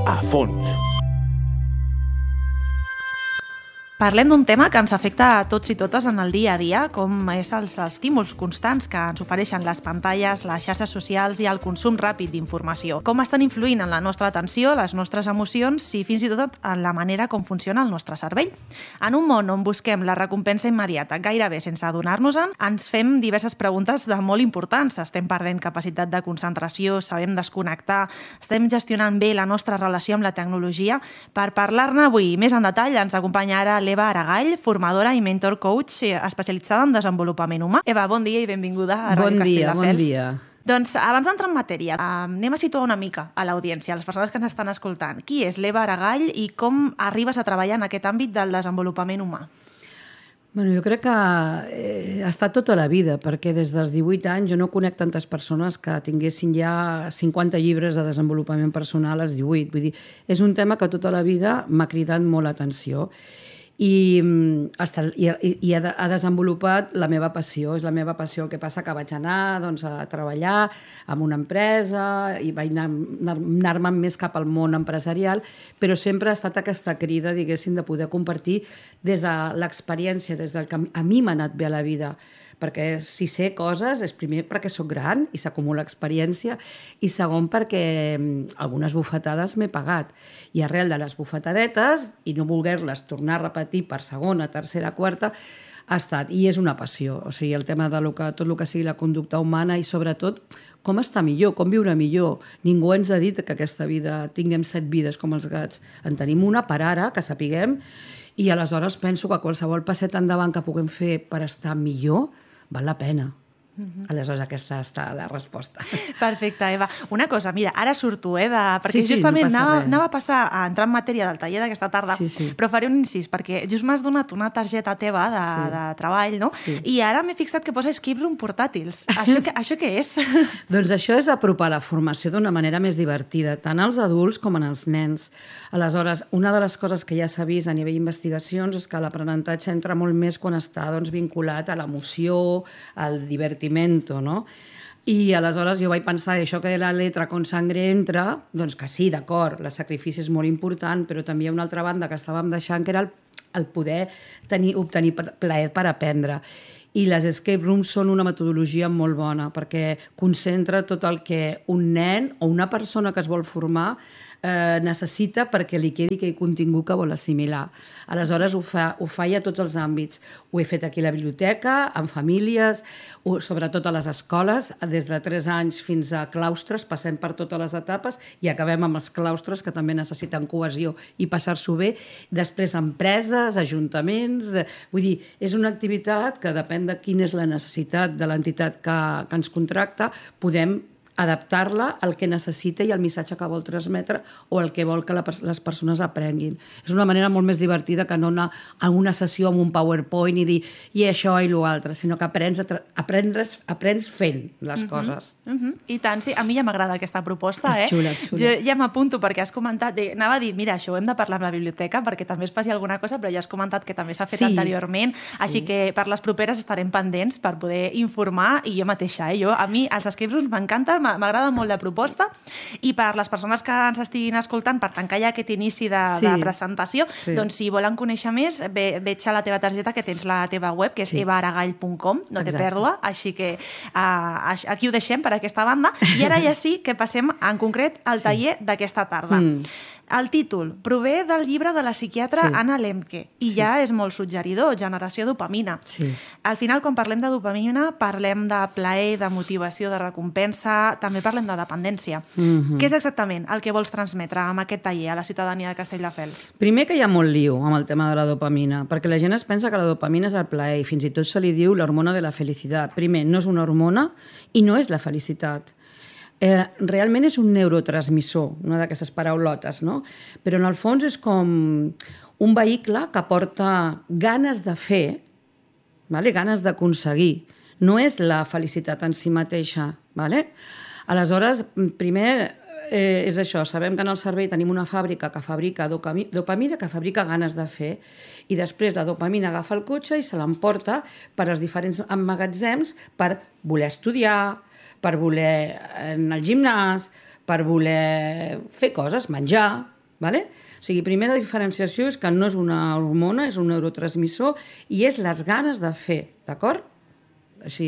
A fons. Parlem d'un tema que ens afecta a tots i totes en el dia a dia, com és els estímuls constants que ens ofereixen les pantalles, les xarxes socials i el consum ràpid d'informació. Com estan influint en la nostra atenció, les nostres emocions i fins i tot en la manera com funciona el nostre cervell. En un món on busquem la recompensa immediata gairebé sense adonar-nos-en, ens fem diverses preguntes de molt importants. Estem perdent capacitat de concentració, sabem desconnectar, estem gestionant bé la nostra relació amb la tecnologia. Per parlar-ne avui més en detall ens acompanya ara l'Eva Aragall, formadora i mentor coach especialitzada en desenvolupament humà. Eva, bon dia i benvinguda a Ràdio Castelldefels. Bon dia. Doncs abans d'entrar en matèria, anem a situar una mica a l'audiència, a les persones que ens estan escoltant. Qui és l'Eva Aragall i com arribes a treballar en aquest àmbit del desenvolupament humà? Bueno, jo crec que ha estat tota la vida, perquè des dels 18 anys jo no conec tantes persones que tinguessin ja 50 llibres de desenvolupament personal als 18. Vull dir, és un tema que tota la vida m'ha cridat molt l'atenció i ha desenvolupat la meva passió. És la meva passió. El que passa que vaig anar a treballar en una empresa i vaig anar-me més cap al món empresarial, però sempre ha estat aquesta crida, diguéssim, de poder compartir des de l'experiència, des del que a mi m'ha anat bé a la vida. Perquè si sé coses és primer perquè sóc gran i s'acumula experiència i segon perquè algunes bufetades m'he pagat i arrel de les bufetadetes i no voler-les tornar a repetir per segona, tercera, quarta ha estat, i és una passió, o sigui, el tema de tot el que sigui la conducta humana i sobretot com estar millor, com viure millor. Ningú ens ha dit que aquesta vida tinguem 7 vides com els gats, en tenim una per ara, que sapiguem, i aleshores penso que qualsevol passet endavant que puguem fer per estar millor val la pena. Aleshores aquesta està la resposta. Perfecte, Eva. Una cosa, mira, ara surto, perquè justament anava a passar a entrar en matèria del taller d'aquesta tarda, però faré un incís, perquè just m'has donat una targeta teva de treball, no? Sí. I ara m'he fixat que posa escape room portàtils. Això què és? Doncs això és apropar la formació d'una manera més divertida, tant als adults com als nens. Aleshores, una de les coses que ja s'ha vist a nivell d'investigacions és que l'aprenentatge entra molt més quan està vinculat a l'emoció, al divertiment, no? I aleshores jo vaig pensar això que de la letra con sangre entra, doncs que sí, d'acord, el sacrifici és molt important, però també hi ha una altra banda que estàvem deixant, que era el poder obtenir plaer per aprendre. I les escape rooms són una metodologia molt bona perquè concentra tot el que un nen o una persona que es vol formar necessita perquè li quedi aquell contingut que vol assimilar. Aleshores ho fa ja a tots els àmbits. Ho he fet aquí a la biblioteca, en famílies, sobretot a les escoles, des de 3 anys fins a claustres, passem per totes les etapes i acabem amb els claustres que també necessiten cohesió i passar-s'ho bé. Després empreses, ajuntaments... Vull dir, és una activitat que depèn de quina és la necessitat de l'entitat que ens contracta, podem adaptar-la al que necessita i al missatge que vol transmetre o el que vol que les persones aprenguin. És una manera molt més divertida que no anar a una sessió amb un PowerPoint i dir i això i l'altre, sinó que aprens fent les coses. I tant, sí. A mi ja m'agrada aquesta proposta. És xula, és xula. Jo ja m'apunto perquè has comentat, anava a dir, mira, això ho hem de parlar amb la biblioteca perquè també es faci alguna cosa, però ja has comentat que també s'ha fet anteriorment, així que per les properes estarem pendents per poder informar i jo mateixa. A mi els escape rooms m'encanten, m'agrada molt la proposta i per les persones que ens estiguin escoltant, per tancar ja aquest inici de presentació, doncs si volen conèixer més, veig a la teva targeta que tens la teva web, que és evaaragall.com, no té pèrdua, així que aquí ho deixem per aquesta banda i ara ja sí que passem en concret al taller d'aquesta tarda. El títol prové del llibre de la psiquiatra Anna Lemke i ja és molt suggeridor, generació dopamina. Al final, quan parlem de dopamina, parlem de plaer, de motivació, de recompensa, també parlem de dependència. Què és exactament el que vols transmetre amb aquest taller a la ciutadania de Castelldefels? Primer que hi ha molt lío amb el tema de la dopamina, perquè la gent es pensa que la dopamina és el plaer i fins i tot se li diu l'hormona de la felicitat. Primer, no és una hormona i no és la felicitat. Realment és un neurotransmissor, una d'aquestes paraulotes, no? Però en el fons és com un vehicle que porta ganes de fer, ganes d'aconseguir. No és la felicitat en si mateixa. Aleshores, primer és això, sabem que en el cervell tenim una fàbrica que fabrica dopamina, que fabrica ganes de fer, i després la dopamina agafa el cotxe i se l'emporta per als diferents emmagatzems per voler estudiar, per voler anar al gimnàs, per voler fer coses, menjar, Vale? O sigui, primera diferenciació és que no és una hormona, és un neurotransmissor i és les ganes de fer, d'acord? Així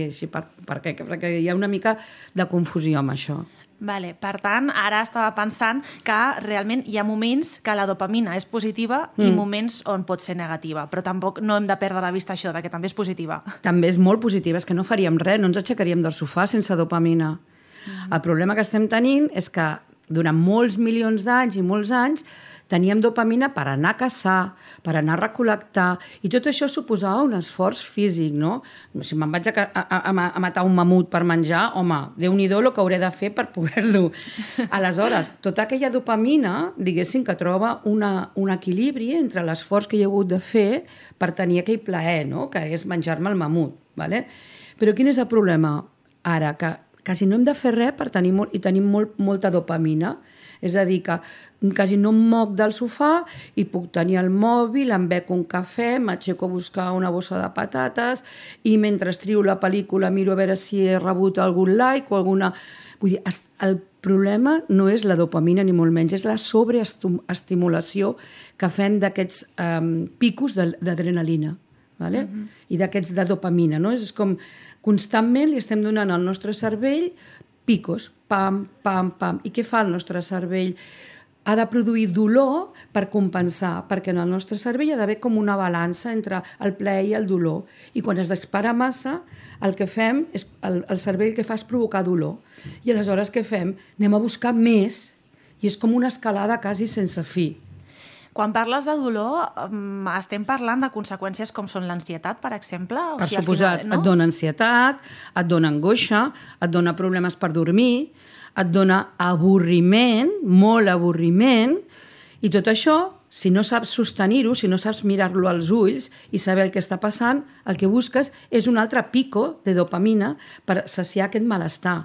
perquè hi ha una mica de confusió amb això. Vale, per tant, ara estava pensant que realment hi ha moments que la dopamina és positiva i moments on pot ser negativa, però tampoc no hem de perdre de vista això, que també és positiva. També és molt positiva, és que no faríem res, no ens aixecaríem del sofà sense dopamina. El problema que estem tenint és que durant molts milions d'anys i molts anys teníem dopamina per anar a caçar, per anar a recol·lectar, i tot això suposava un esforç físic, no? Si me'n vaig a matar un mamut per menjar, home, Déu-n'hi-do el que hauré de fer per poder-lo. Aleshores, tota aquella dopamina, diguéssim que troba un equilibri entre l'esforç que hi ha hagut de fer per tenir aquell plaer, no? Que és menjar-me el mamut, ¿vale? Però quin és el problema ara? Que quasi no hem de fer res per tenir i tenim molta dopamina. És a dir, que quasi no em moc del sofà i puc tenir el mòbil, em bec un cafè, m'aixeco a buscar una bossa de patates i mentre trio la pel·lícula miro a veure si he rebut algun like o alguna... Vull dir, el problema no és la dopamina ni molt menys, és la sobreestimulació que fem d'aquests picos d'adrenalina. Vale? I d'aquests de dopamina. No? És com constantment li estem donant al nostre cervell picos, pam, pam, pam. I què fa el nostre cervell? Ha de produir dolor per compensar, perquè en el nostre cervell hi ha d'haver com una balança entre el plaer i el dolor. I quan es dispara massa, el que fem és, el cervell que fa és provocar dolor. I aleshores què fem? Anem a buscar més i és com una escalada quasi sense fi. Quan parles de dolor, estem parlant de conseqüències com són l'ansietat, per exemple? Per suposat, et dona ansietat, et dona angoixa, et dona problemes per dormir, et dona avorriment, molt avorriment, i tot això, si no saps sostenir-ho, si no saps mirar-lo als ulls i saber el que està passant, el que busques és un altre pico de dopamina per saciar aquest malestar.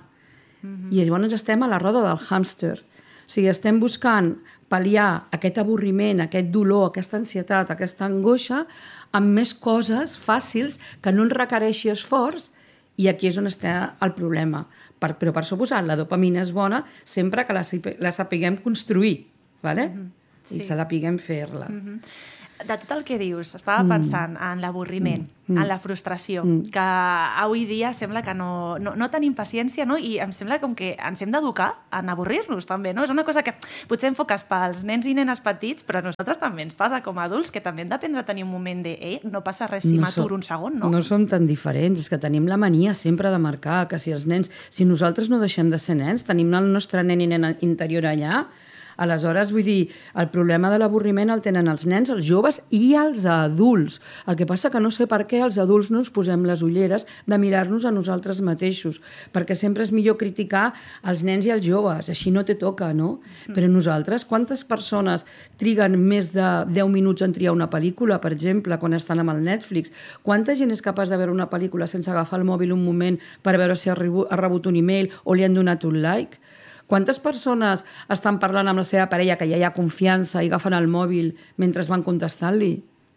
I llavors estem a la roda del hàmster. O sigui, estem buscant pal·liar aquest avorriment, aquest dolor, aquesta ansietat, aquesta angoixa, amb més coses fàcils que no ens requereixi esforç, i aquí és on està el problema. Però, per suposat, la dopamina és bona sempre que la sapiguem construir, ¿vale? I se la sapiguem fer-la. De tot el que dius, estava pensant en l'avorriment, en la frustració, que avui dia sembla que no tenim paciència, no? I em sembla com que ens hem d'educar en avorrir-nos també, no? És una cosa que potser enfoques pels nens i nenes petits, però a nosaltres també ens passa com a adults, que també hem d'aprendre a tenir un moment de no passa res si m'aturo un segon, no? No som tan diferents, és que tenim la mania sempre de marcar que si els nens, si nosaltres no deixem de ser nens, tenim el nostre nen i nena interior allà. Aleshores, vull dir, el problema de l'avorriment el tenen els nens, els joves i els adults. El que passa que no sé per què els adults no ens posem les ulleres de mirar-nos a nosaltres mateixos, perquè sempre és millor criticar els nens i els joves, així no te toca, no? Però nosaltres, quantes persones triguen més de 10 minuts en triar una pel·lícula, per exemple, quan estan amb el Netflix? Quanta gent és capaç de veure una pel·lícula sense agafar el mòbil un moment per veure si ha rebut un email o li han donat un like? Quantes persones estan parlant amb la seva parella que ja hi ha confiança i agafen el mòbil mentre van contestant-li?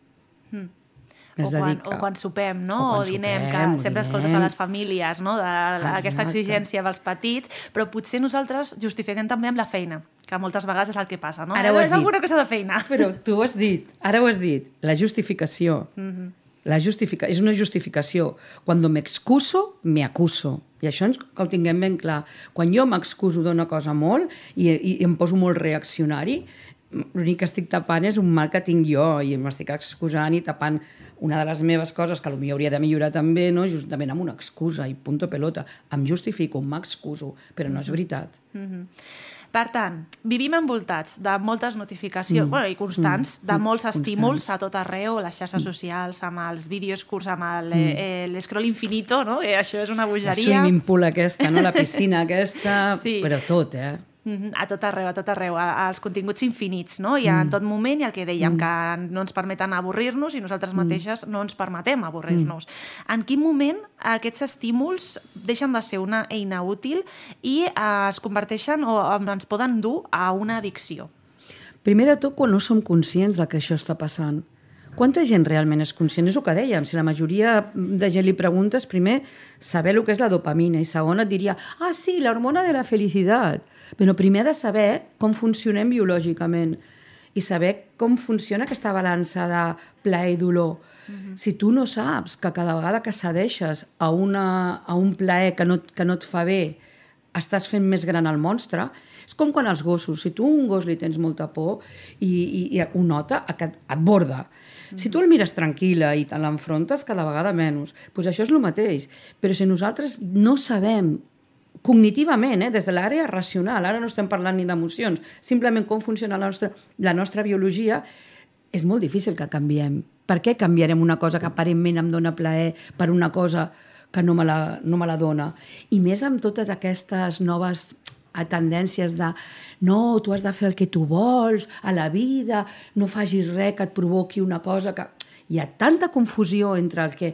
O quan sopem, no? O dinem, que sempre escoltes a les famílies, no? D'aquesta exigència dels petits, però potser nosaltres justifiquem també amb la feina, que moltes vegades és el que passa, no? És alguna cosa de feina. Però tu ho has dit, ara ho has dit, la justificació. És una justificació. Quan me excuso, me acuso. I això que ho tinguem ben clar. Quan jo m'excuso d'una cosa molt i em poso molt reaccionari, l'únic que estic tapant és un mal que tinc jo i m'estic excusant i tapant una de les meves coses que potser hauria de millorar també, no? Justament amb una excusa i punto pelota. Em justifico, m'excuso, però no és veritat. Per tant, vivim envoltats de moltes notificacions i constants, de molts estímuls a tot arreu, les xarxes socials, amb els vídeos curts, amb l'escroll infinito, no? Això és una bogeria. La swimming pool aquesta, no? La piscina aquesta, però tot, A tot arreu, als continguts infinits, no? I en tot moment, i el que dèiem, que no ens permeten avorrir-nos i nosaltres mateixes no ens permetem avorrir-nos. En quin moment aquests estímuls deixen de ser una eina útil i es converteixen o ens poden dur a una addicció? Primer de tot, quan no som conscients de que això està passant. Quanta gent realment és conscient? És el que dèiem. Si la majoria de gent li preguntes, primer, saber el que és la dopamina, i segon et diria, sí, l'hormona de la felicitat. Però primer ha de saber com funcionem biològicament. i saber com funciona aquesta balança de plaer i dolor. Si tu no saps que cada vegada que cedeixes a un plaer que no et fa bé, estàs fent més gran el monstre, és com quan els gossos, si tu a un gos li tens molta por i ho nota, et borda. Si tu el mires tranquil·la i te l'enfrontes cada vegada menys, doncs això és el mateix. Però si nosaltres no sabem cognitivament, des de l'àrea racional, ara no estem parlant ni d'emocions, simplement com funciona la nostra biologia, és molt difícil que canviem. Per què canviarem una cosa que aparentment em dona plaer per una cosa que no me la dona? I més amb totes aquestes noves tendències de no, tu has de fer el que tu vols a la vida, no facis res que et provoqui una cosa que... Hi ha tanta confusió entre el que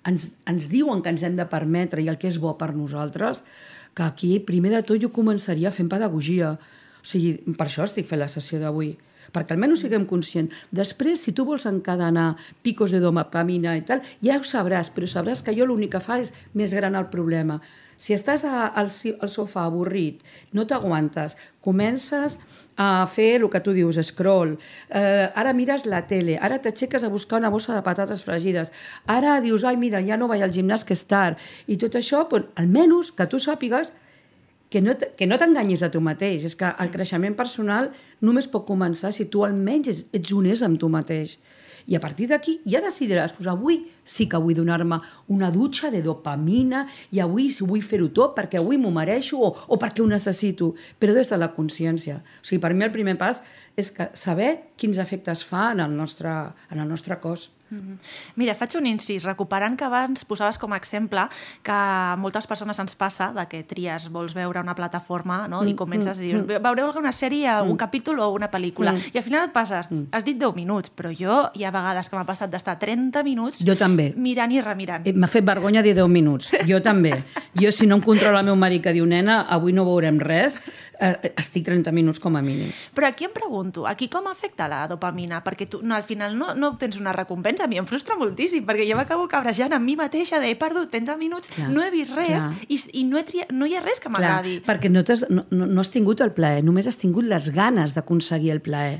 ens diuen que ens hem de permetre i el que és bo per nosaltres, que aquí, primer de tot, jo començaria fent pedagogia. O sigui, per això estic fent la sessió d'avui, perquè almenys siguem conscients. Després, si tu vols encadenar picos de dopamina i tal, ja ho sabràs, però sabràs que allò l'únic que fa és més gran el problema. Si estàs al sofà avorrit, no t'aguantes, comences a fer el que tu dius, scroll, ara mires la tele, ara t'aixeques a buscar una bossa de patates fregides, ara dius, ai, mira, ja no vaig al gimnàs que és tard, i tot això, doncs, almenys que tu sàpigues que no t'enganyis a tu mateix. És que el creixement personal només pot començar si tu almenys ets honest amb tu mateix. I a partir d'aquí ja decidiràs, doncs avui sí que vull donar-me una dutxa de dopamina i avui sí vull fer-ho tot perquè avui m'ho mereixo o perquè ho necessito, però des de la consciència. O sigui, per mi el primer pas és saber quins efectes fa en el nostre cos. Mira, faig un incís, recuperant que abans posaves com a exemple que a moltes persones ens passa de que tries, vols veure una plataforma, no? I comences a dir, veureu alguna sèrie, algun capítol o una pel·lícula, i al final et passes, has dit 10 minuts, però jo hi ha vegades que m'ha passat d'estar 30 minuts jo també. Mirant i remirant. M'ha fet vergonya dir 10 minuts, jo també. Jo, si no em controla el meu marit que diu, nena, avui no veurem res, estic 30 minuts com a mínim. Però aquí em pregunto, aquí com afecta la dopamina? Perquè tu al final no obtens una recompensa. A mi em frustra moltíssim, perquè jo m'acabo cabrejant amb mi mateixa de he perdut 30 minuts, clar, no he vist res i no hi ha res que m'agradi. Perquè no has tingut el plaer, només has tingut les ganes d'aconseguir el plaer.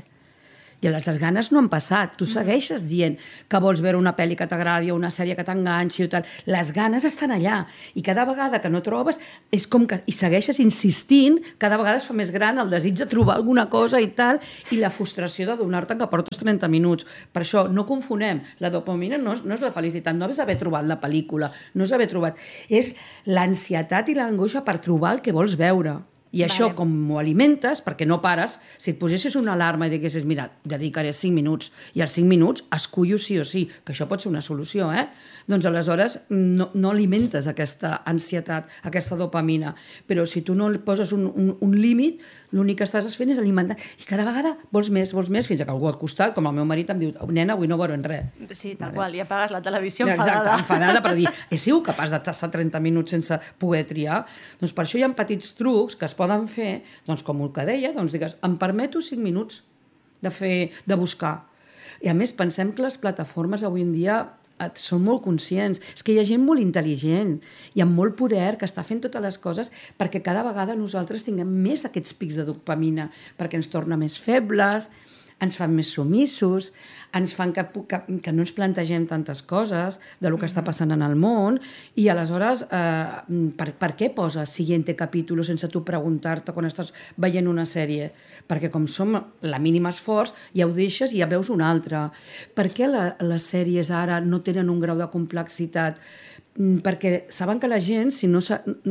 I les ganes no han passat. Tu segueixes dient que vols veure una pel·li que t'agradi o una sèrie que t'enganxi o tal. Les ganes estan allà. I cada vegada que no trobes, és com que... I segueixes insistint, cada vegada es fa més gran el desig de trobar alguna cosa i tal, i la frustració de donar-te que portes 30 minuts. Per això, no confonem. La dopamina no és la felicitat, no és haver trobat la pel·lícula, no és haver trobat... És l'ansietat i l'angoixa per trobar el que vols veure. I això, com ho alimentes, perquè no pares, si et posessis una alarma i diguessis, mira, dedicaré 5 minuts, i als 5 minuts escullo sí o sí, que això pot ser una solució, doncs aleshores no alimentes aquesta ansietat, aquesta dopamina. Però si tu no poses un límit, l'únic que estàs fent és alimentar. I cada vegada vols més, fins que algú al costat, com el meu marit, em diu, nena, avui no veurem res. Sí, tal qual, i apagues la televisió enfadada. Exacte, enfadada per dir, he sigut capaç de passar 30 minuts sense poder triar? Doncs per això hi ha petits trucs que es poden fer, doncs com el que deia, doncs digues, em permeto 5 minuts de buscar. I a més, pensem que les plataformes avui en dia són molt conscients. És que hi ha gent molt intel·ligent i amb molt poder que està fent totes les coses perquè cada vegada nosaltres tinguem més aquests pics de dopamina, perquè ens torna més febles, ens fan més submissos, ens fan que no ens plantegem tantes coses de lo que està passant en el món i aleshores per què poses siguiente capítol sense tu preguntar-te quan estàs veient una sèrie? Perquè com som la mínima esforç ja ho deixes i ja veus una altra. Per què les sèries ara no tenen un grau de complexitat? Perquè saben que la gent si no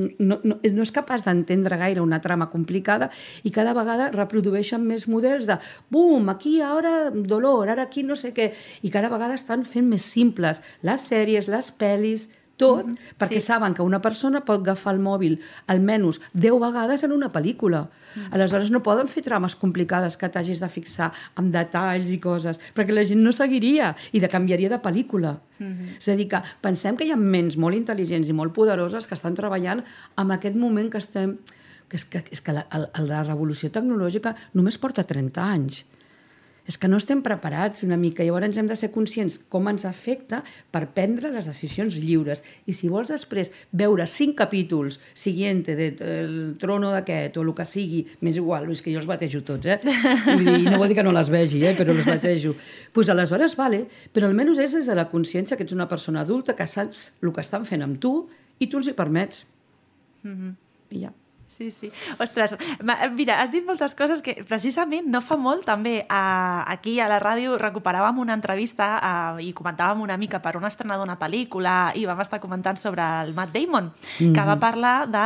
és capaç d'entendre gaire una trama complicada i cada vegada reprodueixen més models de bum, aquí ara dolor, ara aquí no sé què, i cada vegada estan fent més simples les sèries, les pel·lis, tot, perquè saben que una persona pot agafar el mòbil almenys 10 vegades en una pel·lícula. Aleshores no poden fer trames complicades que t'hagis de fixar amb detalls i coses, perquè la gent no seguiria i canviaria de pel·lícula. És a dir, que pensem que hi ha ments molt intel·ligents i molt poderoses que estan treballant en aquest moment que estem... És que la revolució tecnològica només porta 30 anys. És que no estem preparats una mica, llavors hem de ser conscients com ens afecta per prendre les decisions lliures. I si vols després veure 5 capítols siguiente del trono d'aquest o el que sigui, m'és igual, és que jo els batejo tots, Vull dir, no vol dir que no les vegi, però els batejo. Doncs aleshores, vale, però almenys és des de la consciència que ets una persona adulta que saps el que estan fent amb tu i tu els hi permets. I ja. Sí. Ostres, mira, has dit moltes coses que precisament no fa molt també aquí a la ràdio recuperàvem una entrevista i comentàvem una mica per un estrenar d'una pel·lícula i vam estar comentant sobre el Matt Damon, que va parlar de...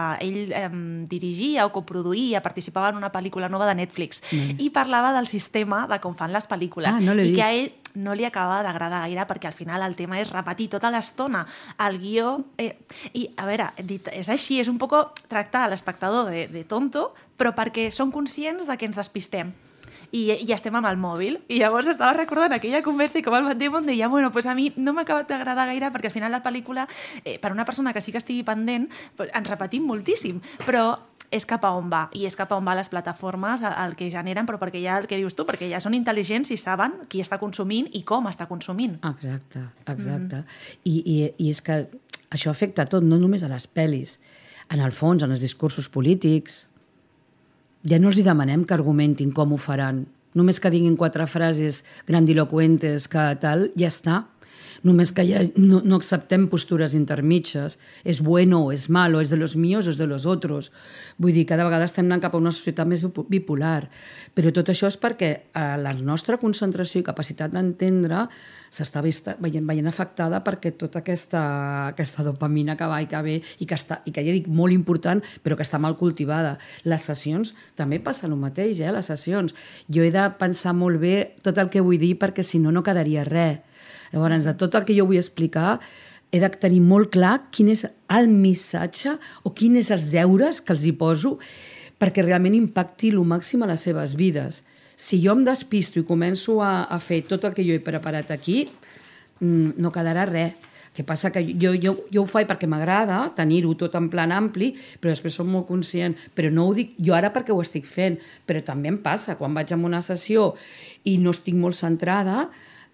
ell dirigia o coproduïa, participava en una pel·lícula nova de Netflix i parlava del sistema de com fan les pel·lícules i que a ell no li acaba d'agradar gaire perquè al final el tema és repetir tota l'estona el guió. I, a veure, és així, és un poc tractar l'espectador de tonto, però perquè som conscients de que ens despistem i estem amb el mòbil. I llavors estava recordant aquella conversa i com el Matt Damon deia, bueno, pues a mi no m'ha acabat d'agradar gaire perquè al final la pel·lícula, per una persona que sí que estigui pendent, ens repetim moltíssim, però és cap a on va, i és cap a on va les plataformes, el que generen, però perquè ja el que dius tu, perquè ja són intel·ligents i saben qui està consumint i com està consumint. Exacte. I és que això afecta a tot, no només a les pel·lis. En el fons, en els discursos polítics, ja no els hi demanem que argumentin com ho faran. Només que diguin 4 frases grandilocuentes que tal, ja està. Només que no acceptem postures intermitges. És bueno o és malo, és de los míos o és de los otros. Vull dir, cada vegada estem anant cap a una societat més bipolar. Però tot això és perquè la nostra concentració i capacitat d'entendre s'està veient afectada perquè tota aquesta dopamina que va i que ve i que ja dic molt important, però que està mal cultivada. Les sessions també passa el mateix, les sessions. Jo he de pensar molt bé tot el que vull dir perquè si no, no quedaria res. Llavors, de tot el que jo vull explicar, he de tenir molt clar quin és el missatge o quins és els deures que els hi poso perquè realment impacti el màxim a les seves vides. Si jo em despisto i començo a fer tot el que jo he preparat aquí, no quedarà res. El que passa que jo ho faig perquè m'agrada tenir-ho tot en plan ampli, però després som molt conscient. Però no ho dic jo ara perquè ho estic fent, però també em passa. Quan vaig a una sessió i no estic molt centrada,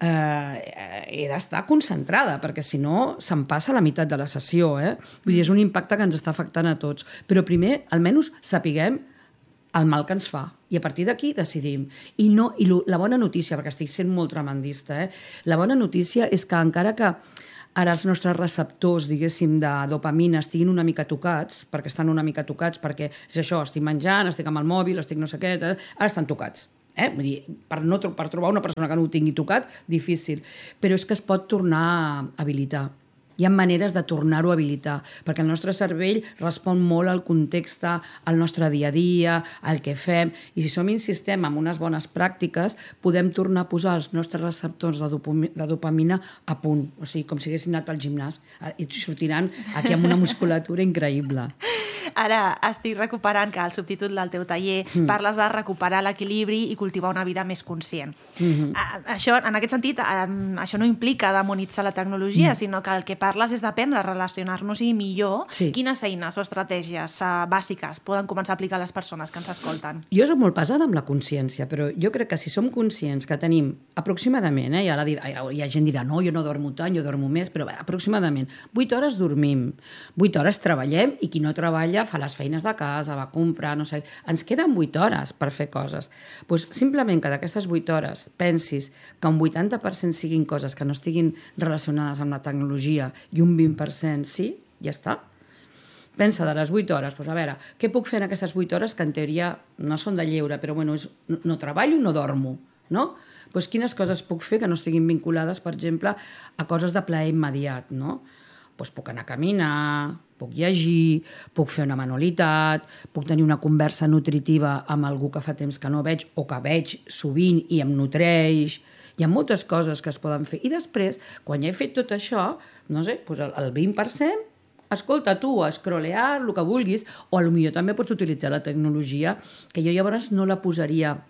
he d'estar concentrada, perquè si no se'm passa la meitat de la sessió. Vull dir, és un impacte que ens està afectant a tots. Però primer, almenys, sapiguem el mal que ens fa. I a partir d'aquí decidim. I la bona notícia, perquè estic sent molt tremendista, la bona notícia és que encara que ara els nostres receptors, diguéssim, de dopamina estiguin una mica tocats, perquè estan una mica tocats, perquè és això, estic menjant, estic amb el mòbil, estic no sé què, ara estan tocats. Vull dir, per trobar una persona que no ho tingui tocat, difícil. Però és que es pot tornar a habilitar. Hi ha maneres de tornar-ho a habilitar, perquè el nostre cervell respon molt al context, al nostre dia a dia, al que fem, i si som insistem en unes bones pràctiques, podem tornar a posar els nostres receptors de dopamina a punt, o sigui, com si haguessin anat al gimnàs, i sortiran aquí amb una musculatura increïble. Ara estic recuperant que al subtítol del teu taller parles de recuperar l'equilibri i cultivar una vida més conscient. Això, en aquest sentit, això no implica demonitzar la tecnologia, sinó que el que parles és d'aprendre a relacionar-nos-hi millor. Quines eines o estratègies bàsiques poden començar a aplicar les persones que ens escolten? Jo soc molt pesada amb la consciència, però jo crec que si som conscients que tenim aproximadament, i ara hi ha gent que dirà no, jo no dormo tant, jo dormo més, però aproximadament 8 hores dormim, 8 hores treballem i qui no treballa fa les feines de casa, va a comprar, no sé... Ens queden 8 hores per fer coses. Doncs simplement que d'aquestes 8 hores pensis que un 80% siguin coses que no estiguin relacionades amb la tecnologia i un 20% sí, ja està. Pensa de les 8 hores, doncs a veure, què puc fer en aquestes 8 hores que en teoria no són de lleure, però bueno, no treballo, no dormo, no? Doncs quines coses puc fer que no estiguin vinculades, per exemple, a coses de plaer immediat, no? Doncs puc anar a caminar, puc llegir, puc fer una manualitat, puc tenir una conversa nutritiva amb algú que fa temps que no veig o que veig sovint i em nutreix. Hi ha moltes coses que es poden fer. I després, quan ja he fet tot això, no sé, doncs el 20%, escolta tu, a scrollear, el que vulguis, o potser també pots utilitzar la tecnologia, que jo llavors no la posaria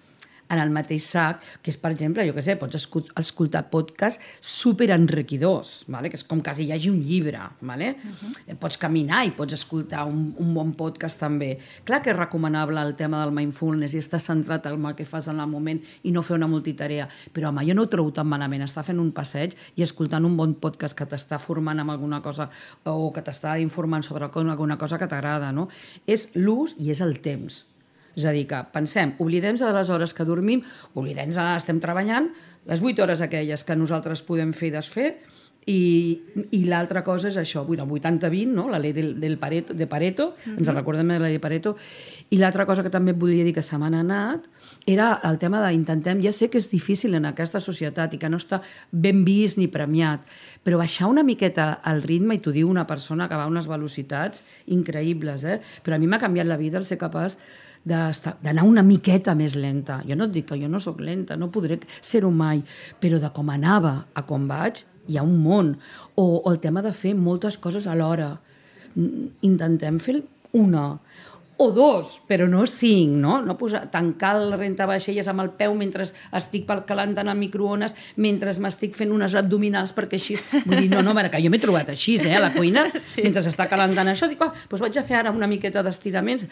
en el mateix sac, que és, per exemple, jo què sé, pots escoltar podcasts superenriquidors, vale? Que és com quasi hi hagi un llibre, vale? Pots caminar i pots escoltar un bon podcast també. Clar que és recomanable el tema del mindfulness i estar centrat en el que fas en el moment i no fer una multitarea, però home, jo no ho trobo tan malament estar fent un passeig i escoltant un bon podcast que t'està formant amb alguna cosa o que t'està informant sobre alguna cosa que t'agrada, no? És l'ús i és el temps. És a dir, que pensem, oblidem-nos de les hores que dormim, oblidem-nos que estem treballant, les 8 hores aquelles que nosaltres podem fer i desfer, i l'altra cosa és això, 80-20, no? La llei de Pareto, ens recordem de la llei de Pareto, i l'altra cosa que també et volia dir que se m'ha anat era el tema d'intentem, ja sé que és difícil en aquesta societat i que no està ben vist ni premiat, però baixar una miqueta el ritme, i t'ho diu una persona que va a unes velocitats increïbles, però a mi m'ha canviat la vida el ser capaç d'anar una miqueta més lenta. Jo no et dic que jo no sóc lenta, no podré ser-ho mai, però de com anava a com vaig, hi ha un món. O el tema de fer moltes coses alhora. Intentem fer una o 2, però no 5, no? No tancar el rentavaixelles amb el peu mentre estic calentant el microones, mentre m'estic fent unes abdominals perquè així... Vull dir, no, que jo m'he trobat així, a la cuina, mentre està calentant això, dic, doncs vaig a fer ara una miqueta d'estiraments.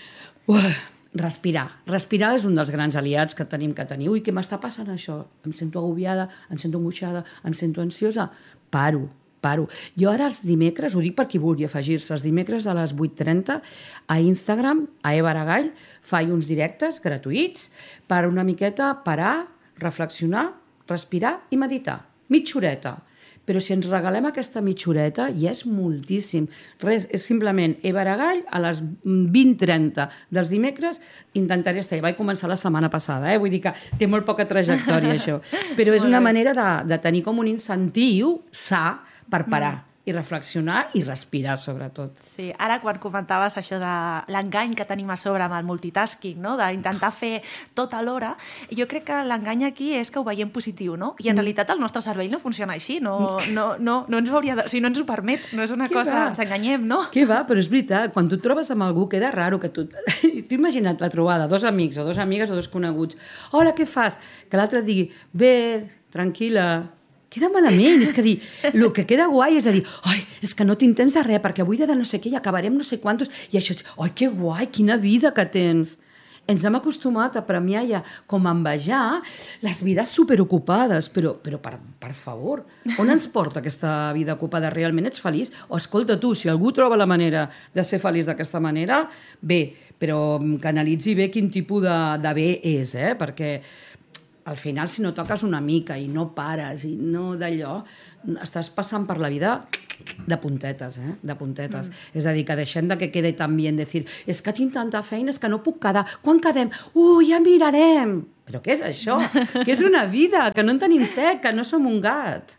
Respirar és un dels grans aliats que tenim que tenir. Ui, què m'està passant això? Em sento agobiada, em sento angoixada, em sento ansiosa. Paro. Jo ara els dimecres, ho dic per qui vulgui afegir-se, els dimecres a les 8:30 a Instagram, a Eva Aragall, faig uns directes gratuïts per una miqueta parar, reflexionar, respirar i meditar. Mitja horeta. Però si ens regalem aquesta mitja horeta, ja és moltíssim. Res, és simplement Eva Aragall a les 20:30 dels dimecres intentaré estar. Vaig començar la setmana passada, vull dir que té molt poca trajectòria, això. Però és una manera de tenir com un incentiu sa per parar i reflexionar i respirar, sobretot. Sí, ara quan comentaves això de l'engany que tenim a sobre amb el multitasking, no? D'intentar fer tot alhora, jo crec que l'engany aquí és que ho veiem positiu, no? I en realitat el nostre cervell no funciona així, no ens ho hauria de... O sigui, no ens ho permet, no és una cosa... Ens enganyem, no? Què va? Però és veritat, quan tu et trobes amb algú, queda raro que tu... Tu imagina't la trobada, 2 amics o 2 amigues o 2 coneguts. Hola, què fas? Que l'altre digui, bé, tranquil·la... Queda malament, és que dir, el que queda guai és a dir, ai, és que no tinc temps de res, perquè avui de no sé què i acabarem no sé quantos, i això és, ai, que guai, quina vida que tens. Ens hem acostumat a premiar ja com a envejar les vides superocupades, però per favor, on ens porta aquesta vida ocupada? Realment ets feliç? O escolta tu, si algú troba la manera de ser feliç d'aquesta manera, bé, però que analitzi bé quin tipus de bé és, perquè al final, si no toques una mica i no pares i no d'allò, estàs passant per la vida de puntetes, de puntetes. És a dir, que deixem de que quede tan bien decir, és que tinc tanta feina, és que no puc quedar. Quan quedem? Ja mirarem. Però què és això? Que és una vida, que no en tenim set, que no som un gat.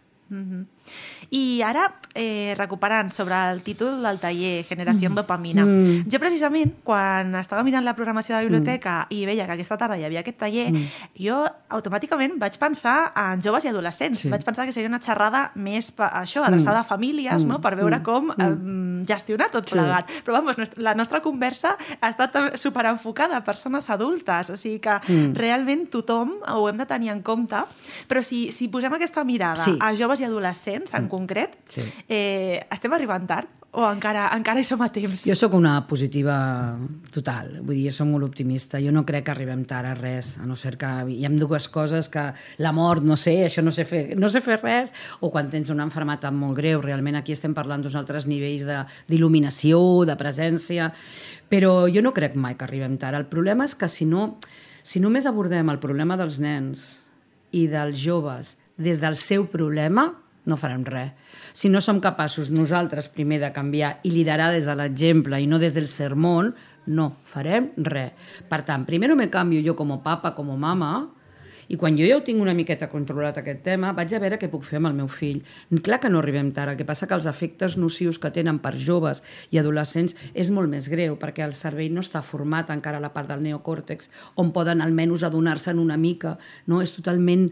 I ara, recuperant sobre el títol del taller, Generació Dopamina, jo precisament, quan estava mirant la programació de la biblioteca i veia que aquesta tarda hi havia aquest taller, jo automàticament vaig pensar en joves i adolescents. Vaig pensar que seria una xerrada més adreçada a famílies, no? Per veure com gestionar tot plegat. Però vamos, la nostra conversa ha estat superenfocada a persones adultes, o sigui que realment tothom ho hem de tenir en compte, però si posem aquesta mirada a joves i adolescents en concret, estem arribant tard o encara hi som a temps? Jo sóc una positiva total, vull dir, jo soc molt optimista, jo no crec que arribem tard a res, a no ser que hi ha 2 coses, que la mort, no sé, això no sé fer res, o quan tens una malaltia molt greu, realment aquí estem parlant d'uns altres nivells d'il·luminació, de presència, però jo no crec mai que arribem tard. El problema és que si només abordem el problema dels nens i dels joves des del seu problema, no farem res. Si no som capaços nosaltres primer de canviar i liderar des de l'exemple i no des del sermón, no farem res. Per tant, primer me canvio jo com a papa, com a mama, i quan jo ja ho tinc una miqueta controlat aquest tema, vaig a veure què puc fer amb el meu fill. Clar que no arribem tard, el que passa que els efectes nocius que tenen per joves i adolescents és molt més greu, perquè el cervell no està format encara a la part del neocòrtex, on poden almenys adonar-se'n una mica, no? És totalment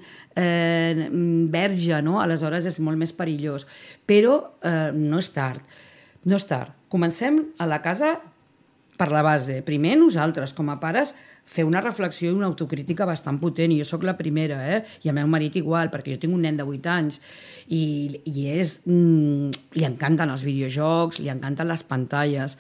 verge, no? Aleshores és molt més perillós. Però no és tard. No és tard. Comencem a la casa per la base. Primer, nosaltres, com a pares, fer una reflexió i una autocrítica bastant potent, i jo sóc la primera, i el meu marit igual, perquè jo tinc un nen de 8 anys, i li encanten els videojocs, li encanten les pantalles.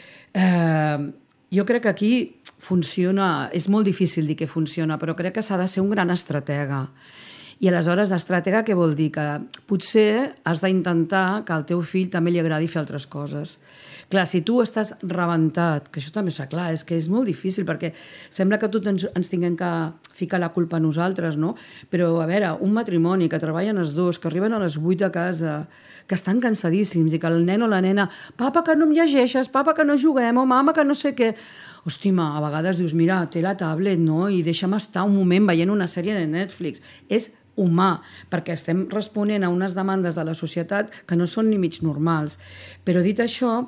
Jo crec que aquí funciona, és molt difícil dir que funciona, però crec que s'ha de ser un gran estratega. I aleshores, estratega què vol dir? Que potser has d'intentar que al teu fill també li agradi fer altres coses. Clar, si tu estàs rebentat, que això també és clar, és que és molt difícil, perquè sembla que tots ens tinguem que ficar la culpa a nosaltres, no? Però, a veure, un matrimoni que treballen els dos, que arriben a les 8 a casa, que estan cansadíssims i que el nen o la nena, papa, que no em llegeixes, papa, que no juguem, o mama, que no sé què... Hòstima, a vegades dius, mira, té la tablet, no? I deixa'm estar un moment veient una sèrie de Netflix. És humà, perquè estem responent a unes demandes de la societat que no són ni mig normals. Però dit això,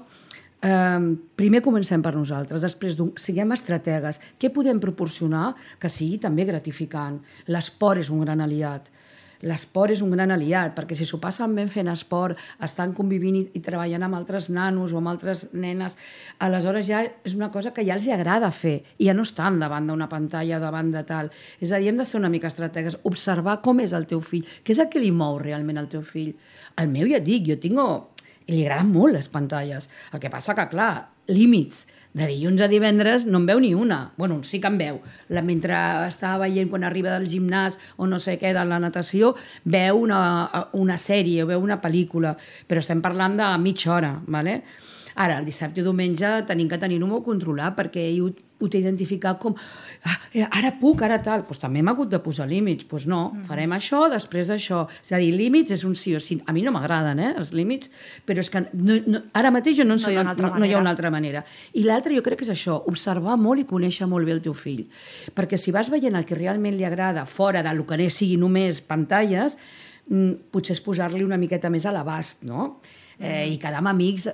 primer comencem per nosaltres, després siguem estrategues. Què podem proporcionar que sigui també gratificant? L'esport és un gran aliat. L'esport és un gran aliat, perquè si s'ho passen ben fent esport, estan convivint i treballant amb altres nanos o amb altres nenes, aleshores ja és una cosa que ja els agrada fer i ja no estan davant d'una pantalla o davant de tal. És a dir, hem de ser una mica estrategues, observar com és el teu fill, què és el que li mou realment al teu fill. El meu, ja et dic, i li agraden molt les pantalles. El que passa que, clar, límits. De dilluns a divendres no en veu ni una. Bueno, sí que en veu. Mentre estava veient quan arriba del gimnàs o no sé què, de la natació, veu una sèrie o veu una pel·lícula. Però estem parlant de mitja hora, ¿vale? Ara, el dissabte i diumenge tenim que tenir-ho molt controlat perquè ell ho té identificat com ara puc, ara tal. Doncs també hem hagut de posar límits. Doncs no, farem això, després això. És a dir, límits és un sí o sí. A mi no m'agraden, els límits, però és que ara mateix no hi ha una altra manera. I l'altre jo crec que és això, observar molt i conèixer molt bé el teu fill. Perquè si vas veient el que realment li agrada fora del que sigui només pantalles, potser és posar-li una miqueta més a l'abast, no? I quedar amb amics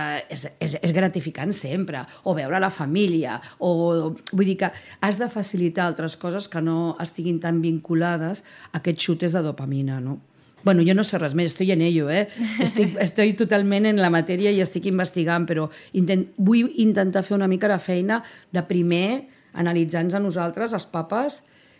és gratificant sempre, o veure la família, vull dir que has de facilitar altres coses que no estiguin tan vinculades a aquests xutes de dopamina, no? Bueno, jo no sé res més, estoy en ello, Estoy totalment en la matèria i estic investigant, però vull intentar fer una mica la feina de primer analitzar-nos a nosaltres, els papes,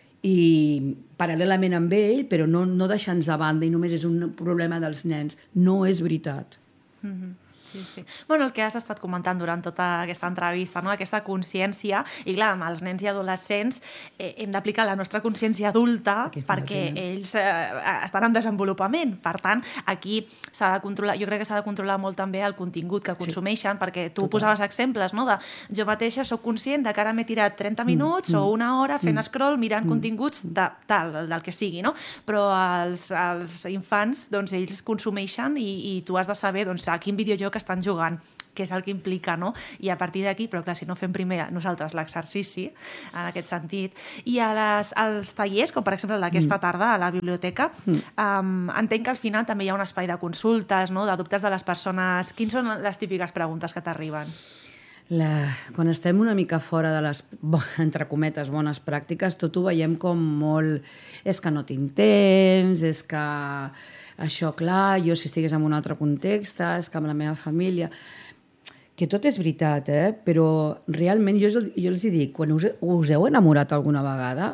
i paral·lelament amb ell, però no deixar-nos a banda i només és un problema dels nens. No és veritat. Sí, sí. Bueno, el que has estat comentant durant tota aquesta entrevista, no? Aquesta consciència, i clar, amb els nens i adolescents hem d'aplicar la nostra consciència adulta perquè ells estan en desenvolupament. Per tant, aquí s'ha de controlar, jo crec que s'ha de controlar molt també el contingut que consumeixen, perquè tu posaves exemples, no? Jo mateixa soc conscient de que ara m'he tirat 30 minuts o una hora fent scroll mirant continguts del que sigui, no? Però els infants, doncs, ells consumeixen i tu has de saber a quin videojoc estan jugant, que és el que implica, no? I a partir d'aquí, però clar, si no fem primer nosaltres l'exercici, en aquest sentit, i als tallers, com per exemple d'aquesta tarda a la biblioteca, entenc que al final també hi ha un espai de consultes, no? De dubtes de les persones. Quines són les típiques preguntes que t'arriben? Quan estem una mica fora de les, entre cometes, bones pràctiques, tot ho veiem com molt... És que no tinc temps, és que això, clar, jo si estigués en un altre context, és que amb la meva família... Que tot és veritat, però realment jo els dic, quan us heu enamorat alguna vegada...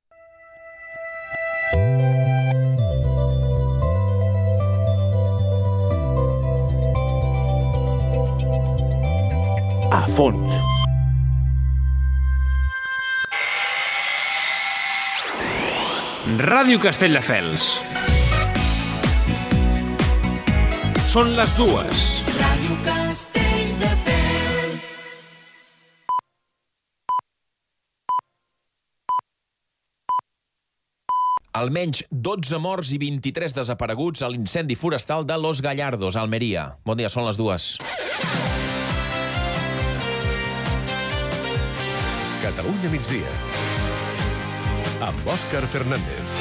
A fons. Ràdio Castelldefels. Són les 2. Ràdio Castelldefels. Almenys 12 morts i 23 desapareguts a l'incendi forestal de Los Gallardos, a Almeria. Bon dia, són les 2. Catalunya migdia, amb Òscar Fernández.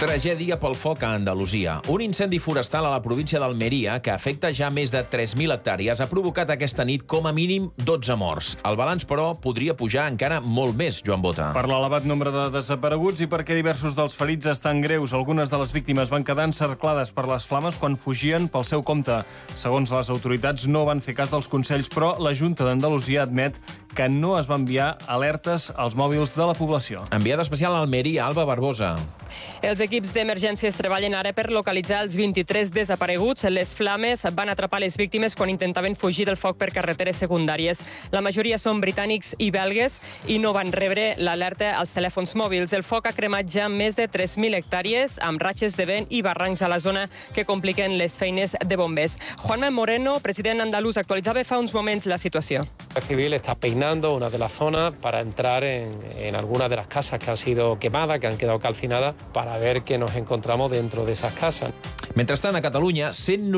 Tragèdia pel foc a Andalusia. Un incendi forestal a la província d'Almeria, que afecta ja més de 3.000 hectàrees, ha provocat aquesta nit com a mínim 12 morts. El balanç, però, podria pujar encara molt més, Joan Bota. Per l'elevat nombre de desapareguts i perquè diversos dels ferits estan greus, algunes de les víctimes van quedar encerclades per les flames quan fugien pel seu compte. Segons les autoritats, no van fer cas dels consells, però la Junta d'Andalusia admet que no es van enviar alertes als mòbils de la població. Enviada especial a Almeria, Alba Barbosa. Els equips d'emergències treballen ara per localitzar els 23 desapareguts. Les flames van atrapar les víctimes quan intentaven fugir del foc per carreteres secundàries. La majoria són britànics i belgues i no van rebre l'alerta als telèfons mòbils. El foc ha cremat ja més de 3.000 hectàrees amb ratxes de vent i barrancs a la zona que compliquen les feines de bombers. Juanma Moreno, president andalús, actualitzava fa uns moments la situació. El civil está peinando una de las zonas para entrar en algunas de las casas que han sido quemadas, que han quedado calcinadas, para ver qué nos encontramos dentro de esas casas. Mentrestant, a Catalunya,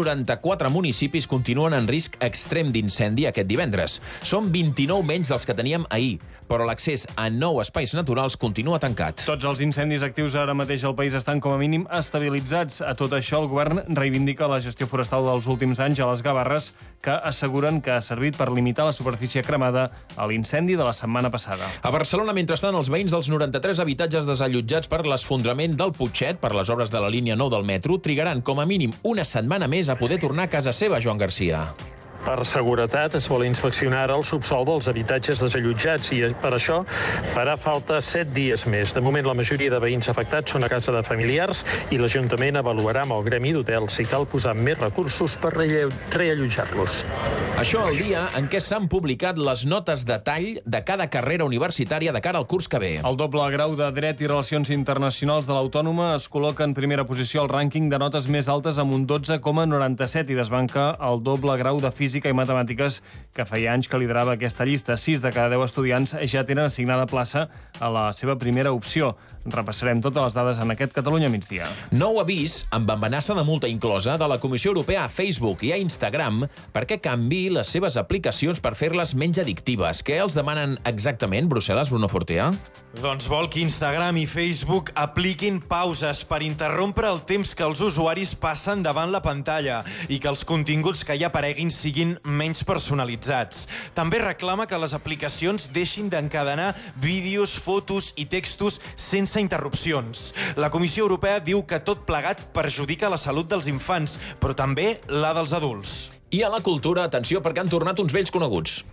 194 municipis continuen en risc extrem d'incendi aquest divendres. Són 29 menys dels que teníem ahir, però l'accés a nou espais naturals continua tancat. Tots els incendis actius ara mateix al país estan com a mínim estabilitzats. A tot això, el govern reivindica la gestió forestal dels últims anys a les Gavarres, que asseguren que ha servit per limitar la superfície cremada a l'incendi de la setmana passada. A Barcelona, mentrestant, els veïns dels 93 habitatges desallotjats per l'esfondrament del Putxet per les obres de la línia 9 del metro trigaran com a mínim una setmana més a poder tornar a casa seva, Joan Garcia. Per seguretat es vol inspeccionar el subsol dels habitatges desallotjats i per això farà falta 7 dies més. De moment, la majoria de veïns afectats són a casa de familiars i l'Ajuntament avaluarà amb el gremi d'hotels si cal posar més recursos per reallotjar-los. Això el dia en què s'han publicat les notes de tall de cada carrera universitària de cara al curs que ve. El doble grau de Dret i Relacions Internacionals de l'Autònoma es col·loca en primera posició al rànquing de notes més altes amb un 12,97 i desbanca el doble grau de Física i Matemàtiques, que feia anys que liderava aquesta llista. 6 de cada 10 estudiants ja tenen assignada plaça a la seva primera opció. Repassarem totes les dades en aquest Catalunya migdia. Nou avís amb amenaça de multa inclosa de la Comissió Europea a Facebook i a Instagram perquè canviï les seves aplicacions per fer-les menys addictives. Què els demanen exactament, Brussel·les, Bruno Fortea? Doncs vol que Instagram i Facebook apliquin pauses per interrompre el temps que els usuaris passen davant la pantalla i que els continguts que hi apareguin siguin menys personalitzats. També reclama que les aplicacions deixin d'encadenar vídeos, fotos i textos sense interrupcions. La Comissió Europea diu que tot plegat perjudica la salut dels infants, però també la dels adults. I a la cultura, atenció, perquè han tornat uns vells coneguts.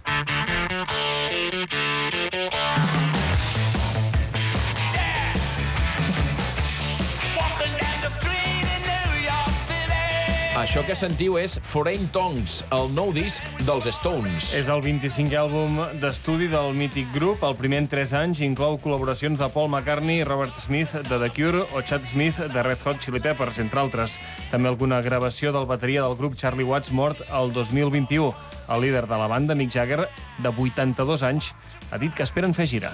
Això que sentiu és Foreign Tongues, el nou disc dels Stones. És el 25è àlbum d'estudi del mític grup. El primer en 3 anys inclou col·laboracions de Paul McCartney, Robert Smith de The Cure o Chad Smith de Red Hot Chili Peppers, entre altres. També alguna gravació del bateria del grup Charlie Watts, mort el 2021. El líder de la banda, Mick Jagger, de 82 anys, ha dit que esperen fer gira.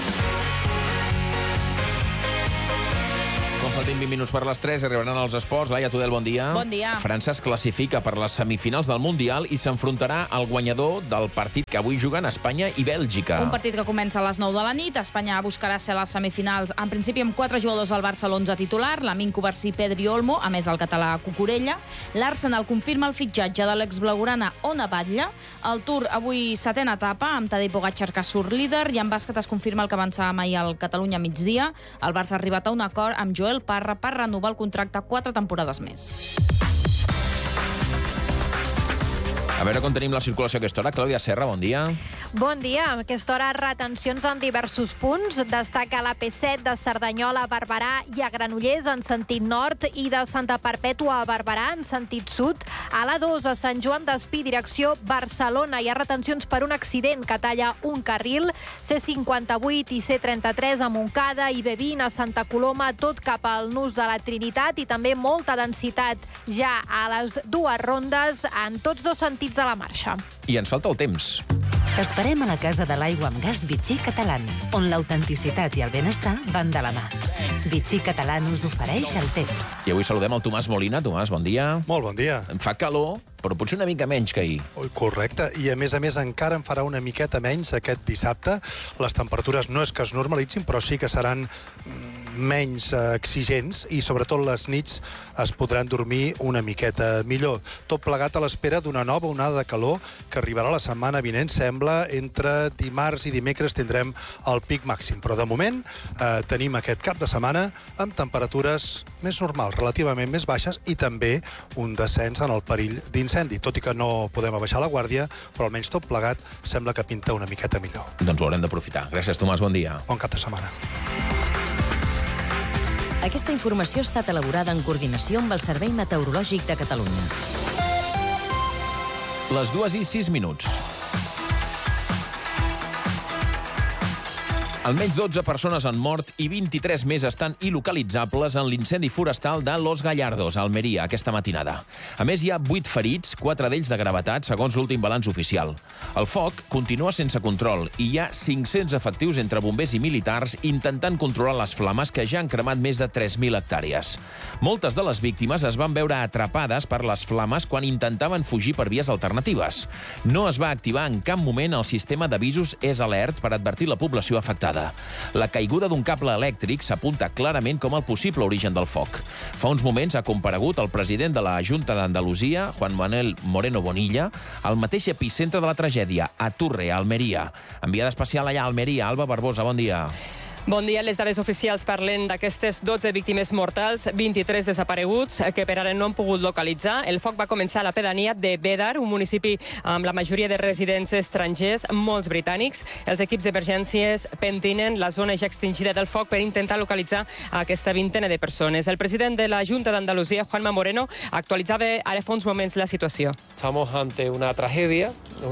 Faltin 20 minuts per les 3, arribaran els esports. Laia Tudel, bon dia. Bon dia. França es classifica per les semifinals del Mundial i s'enfrontarà al guanyador del partit que avui juguen Espanya i Bèlgica. Un partit que comença a les 9 de la nit. Espanya buscarà ser a les semifinals, en principi amb 4 jugadors al Barça, l'11 titular, Lamine Cubarsí, Pedri Olmo, a més el català Cucurella. L'Arsenal confirma el fitxatge de l'exblaugrana Ona Batlle. El Tour avui 7a etapa, amb Tadej Pogačar que surt líder, i en bàsquet es confirma el que avançàvem ahir al Catalunya migdia. El Barça ha arribat a un acord amb Joel Parra per renovar el contracte 4 temporades més. A veure com tenim la circulació a aquesta hora. Clàudia Serra, bon dia. Bon dia. A aquesta hora, retencions en diversos punts. Destaca la P7 de Cerdanyola a Barberà i a Granollers en sentit nord i de Santa Perpètua a Barberà en sentit sud. A l'A2 a Sant Joan d'Espí, direcció Barcelona, hi ha retencions per un accident que talla un carril. C58 i C33 a Montcada i B20 a Santa Coloma, tot cap al nus de la Trinitat, i també molta densitat ja a les dues rondes en tots dos sentits de la marxa. I ens falta el temps. T'esperem a la Casa de l'Aigua amb Gas Vichy Catalán, on l'autenticitat i el benestar van de la mà. Vichy Catalán us ofereix el temps. I avui saludem el Tomàs Molina. Tomàs, bon dia. Molt bon dia. Em fa calor, però potser una mica menys que ahir. Correcte, i a més encara en farà una miqueta menys aquest dissabte. Les temperatures no és que es normalitzin, però sí que seran menys exigents i sobretot les nits es podran dormir una miqueta millor. Tot plegat a l'espera d'una nova onada de calor que arribarà la setmana vinent. Sembla entre dimarts i dimecres tindrem el pic màxim, però de moment tenim aquest cap de setmana amb temperatures més normals, relativament més baixes i també un descens en el perill d'incendi. Tot i que no podem abaixar la guàrdia, però almenys tot plegat sembla que pinta una miqueta millor. Doncs ho haurem d'aprofitar. Gràcies, Tomàs, bon dia. Bon cap de setmana. Aquesta informació ha estat elaborada en coordinació amb el Servei Meteorològic de Catalunya. Les 2:06. Almenys 12 persones han mort i 23 més estan il·localitzables en l'incendi forestal de Los Gallardos, a Almeria, aquesta matinada. A més, hi ha 8 ferits, 4 d'ells de gravetat, segons l'últim balanç oficial. El foc continua sense control i hi ha 500 efectius entre bombers i militars intentant controlar les flames que ja han cremat més de 3.000 hectàrees. Moltes de les víctimes es van veure atrapades per les flames quan intentaven fugir per vies alternatives. No es va activar en cap moment el sistema d'avisos SOS per advertir la població afectada. La caiguda d'un cable elèctric s'apunta clarament com el possible origen del foc. Fa uns moments ha comparegut el president de la Junta d'Andalusia, Juan Manuel Moreno Bonilla, al mateix epicentre de la tragèdia, a Turre, a Almeria. Enviada especial allà a Almeria, Alba Barbosa, bon dia. Bon dia. Les dades oficials parlen d'aquestes 12 víctimes mortals, 23 desapareguts, que per ara no han pogut localitzar. El foc va començar a la pedania de Bédar, un municipi amb la majoria de residents estrangers, molts britànics. Els equips d'emergències pentinen la zona ja extingida del foc per intentar localitzar aquesta vintena de persones. El president de la Junta d'Andalusia, Juanma Moreno, actualitzava ara fa uns moments la situació. Estamos ante una tragedia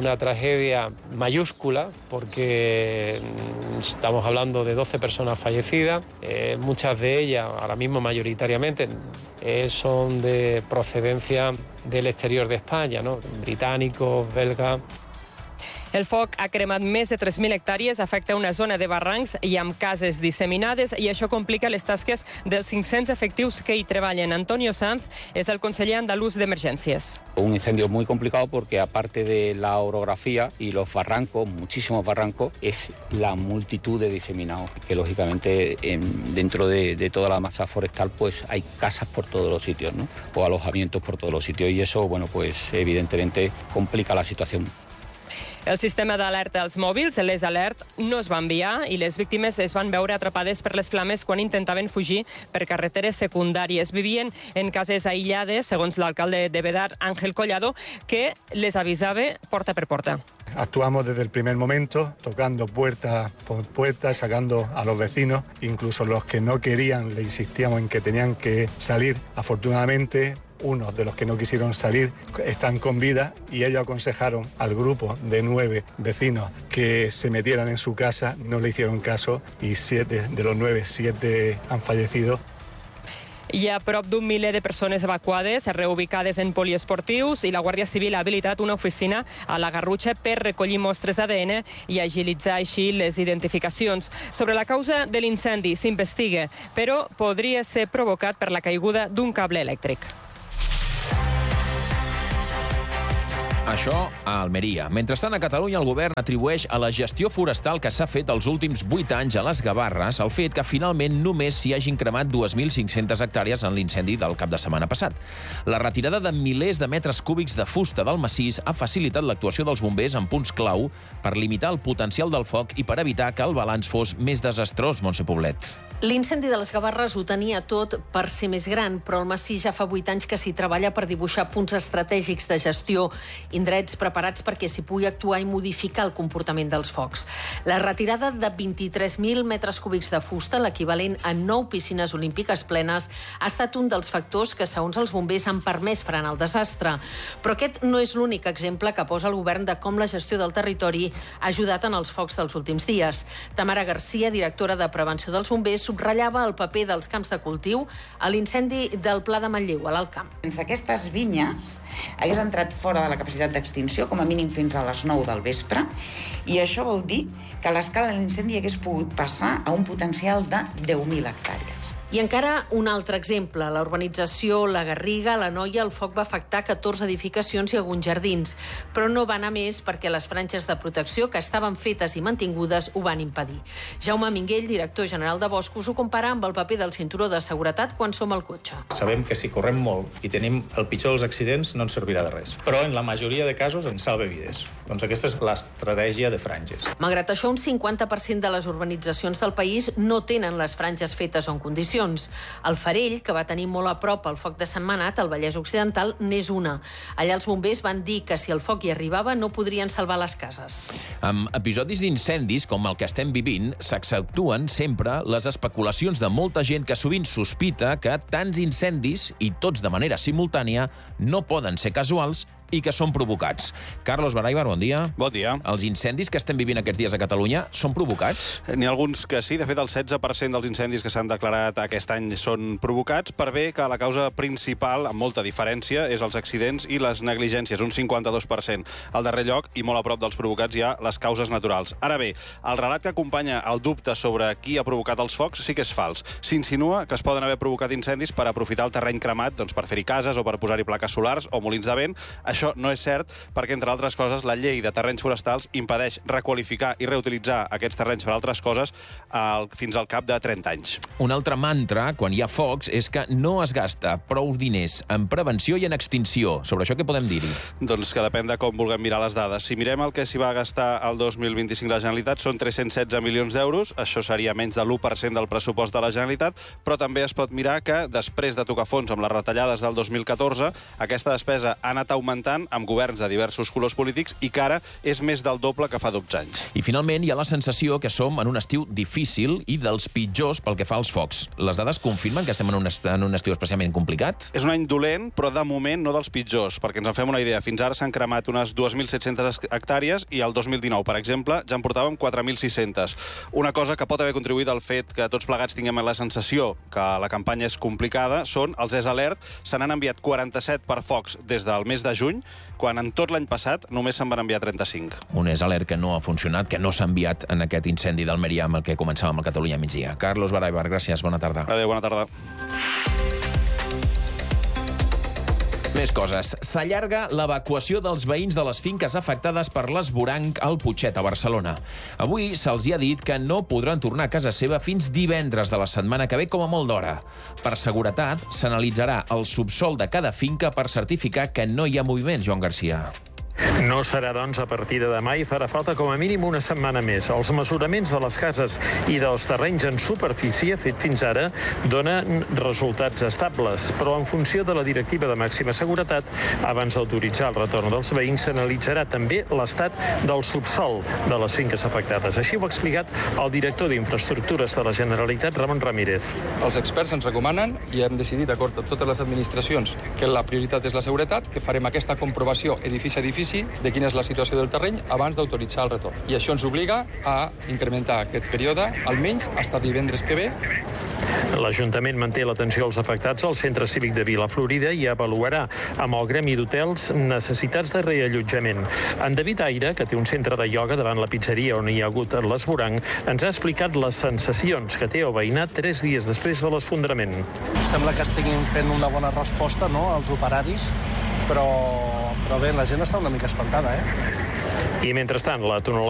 mayúscula, porque estamos hablando de 12 personas fallecidas, muchas de ellas, ahora mismo mayoritariamente, son de procedencia del exterior de España, ¿no? Británicos, belgas. El foc ha cremat més de 3.000 hectàrees, afecta una zona de barrancs i amb cases disseminades, i això complica les tasques dels 500 efectius que hi treballen. Antonio Sanz és el conseller andalús d'Emergències. Un incendio muy complicado porque aparte de la orografía y los barrancos, muchísimos barrancos, es la multitud de diseminados, que lógicamente dentro de toda la masa forestal pues hay casas por todos los sitios, ¿no? O alojamientos por todos los sitios, y eso, bueno, pues evidentemente complica la situación. El sistema d'alerta als mòbils, l'ES Alert, no es va enviar i les víctimes es van veure atrapades per les flames quan intentaven fugir per carreteres secundàries. Vivien en cases aïllades, segons l'alcalde de Bédar, Ángel Collado, que les avisava porta per porta. Actuamos desde el primer momento, tocando puerta por puerta, sacando a los vecinos, incluso los que no querían, le insistíamos en que tenían que salir. Afortunadamente, unos de los que no quisieron salir están con vida y ellos aconsejaron al grupo de 9 vecinos que se metieran en su casa, no le hicieron caso y 7 de los 9, 7 han fallecido. Hi ha prop d'un miler de persones evacuades, reubicades en poliesportius, i la Guàrdia Civil ha habilitat una oficina a la Garrotxa per recollir mostres d'ADN i agilitzar així les identificacions. Sobre la causa de l'incendi s'investiga, però podria ser provocat per la caiguda d'un cable elèctric. Això a Almeria. Mentrestant, a Catalunya, el govern atribueix a la gestió forestal que s'ha fet els últims 8 anys a les Gavarres el fet que finalment només s'hi hagin cremat 2.500 hectàrees en l'incendi del cap de setmana passat. La retirada de milers de metres cúbics de fusta del massís ha facilitat l'actuació dels bombers en punts clau per limitar el potencial del foc i per evitar que el balanç fos més desastrós, Montse Poblet. L'incendi de les Gavarres ho tenia tot per ser més gran, però el massís ja fa 8 anys que s'hi treballa per dibuixar punts estratègics de gestió, indrets preparats perquè s'hi pugui actuar i modificar el comportament dels focs. La retirada de 23.000 metres cúbics de fusta, l'equivalent a 9 piscines olímpiques plenes, ha estat un dels factors que, segons els bombers, han permès frenar el desastre. Però aquest no és l'únic exemple que posa el govern de com la gestió del territori ha ajudat en els focs dels últims dies. Tamara Garcia, directora de Prevenció dels Bombers, subratllava el paper dels camps de cultiu a l'incendi del Pla de Manlleu, a l'Alt Camp. Sense aquestes vinyes hagués entrat fora de la capacitat d'extinció, com a mínim fins a les 9 del vespre, i això vol dir que l'escala de l'incendi hagués pogut passar a un potencial de 10.000 hectàrees. I encara un altre exemple. La urbanització La Garriga, a l'Anoia, el foc va afectar 14 edificacions i alguns jardins, però no va anar més perquè les franges de protecció que estaven fetes i mantingudes ho van impedir. Jaume Minguell, director general de Boscos, ho compara amb el paper del cinturó de seguretat quan som al cotxe. Sabem que si correm molt i tenim el pitjor dels accidents no ens servirà de res, però en la majoria de casos ens salva vides. Doncs aquesta és l'estratègia de franges. Malgrat això, un 50% de les urbanitzacions del país no tenen les franges fetes o en condicions. El Farell, que va tenir molt a prop el foc de Sentmenat, al Vallès Occidental, n'és una. Allà els bombers van dir que si el foc hi arribava no podrien salvar les cases. Amb episodis d'incendis com el que estem vivint, s'acceptuen sempre les especulacions de molta gent que sovint sospita que tants incendis, i tots de manera simultània, no poden ser casuals i que són provocats. Carlos Baraibar, bon dia. Bon dia. Els incendis que estem vivint aquests dies a Catalunya són provocats? N'hi ha alguns que sí. De fet, el 16% dels incendis que s'han declarat aquest any són provocats, per bé que la causa principal, amb molta diferència, és els accidents i les negligències, un 52%. Al darrer lloc, i molt a prop dels provocats, hi ha les causes naturals. Ara bé, el relat que acompanya el dubte sobre qui ha provocat els focs sí que és fals. S'insinua que es poden haver provocat incendis per aprofitar el terreny cremat, doncs per fer-hi cases o per posar-hi plaques solars o molins de vent. Això no és cert perquè, entre altres coses, la llei de terrenys forestals impedeix requalificar i reutilitzar aquests terrenys per altres coses fins al cap de 30 anys. Un altre mantra, quan hi ha focs, és que no es gasta prou diners en prevenció i en extinció. Sobre això què podem dir-hi? Doncs que depèn de com vulguem mirar les dades. Si mirem el que s'hi va gastar el 2025 la Generalitat, són 316 milions d'euros. Això seria menys de l'1% del pressupost de la Generalitat, però també es pot mirar que, després de tocar fons amb les retallades del 2014, aquesta despesa ha anat augmentant amb governs de diversos colors polítics i que ara és més del doble que fa 12 anys. I finalment hi ha la sensació que som en un estiu difícil i dels pitjors pel que fa als focs. Les dades confirmen que estem en un estiu especialment complicat? És un any dolent, però de moment no dels pitjors, perquè ens en fem una idea. Fins ara s'han cremat unes 2.700 hectàrees i el 2019, per exemple, ja en portàvem 4.600. Una cosa que pot haver contribuït al fet que tots plegats tinguem la sensació que la campanya és complicada són els ES-Alert. Se n'han enviat 47 per focs des del mes de juny, quan en tot l'any passat només se'n van enviar 35. Un ES-Alert que no ha funcionat, que no s'ha enviat en aquest incendi d'Almeria amb el que començàvem a Catalunya a migdia. Carlos Baraibar, gràcies, bona tarda. Adéu, bona tarda. Més coses. S'allarga l'evacuació dels veïns de les finques afectades per l'esvoranc al Putxet, a Barcelona. Avui se'ls ha dit que no podran tornar a casa seva fins divendres de la setmana que ve, com a molt d'hora. Per seguretat, s'analitzarà el subsòl de cada finca per certificar que no hi ha moviment, Joan Garcia. No serà, doncs, a partir de demà i farà falta com a mínim una setmana més. Els mesuraments de les cases i dels terrenys en superfície fet fins ara donen resultats estables, però en funció de la directiva de màxima seguretat, abans d'autoritzar el retorn dels veïns, s'analitzarà també l'estat del subsòl de les finques afectades. Així ho ha explicat el director d'Infraestructures de la Generalitat, Ramon Ramírez. Els experts ens recomanen, i hem decidit, d'acord amb totes les administracions, que la prioritat és la seguretat, que farem aquesta comprovació edifici a edifici de quina és la situació del terreny abans d'autoritzar el retorn. I això ens obliga a incrementar aquest període, almenys fins divendres que ve. L'Ajuntament manté l'atenció als afectats al Centre Cívic de Vila Florida i avaluarà amb el gremi d'hotels necessitats de reallotjament. En David Aire, que té un centre de ioga davant la pizzeria on hi ha hagut l'esvoranc, ens ha explicat les sensacions que té el veïnat 3 dies després de l'esfondrament. Sembla que estiguin fent una bona resposta, no?, als operaris, però bé, la gent està una mica espantada, I mentrestant, la tonelada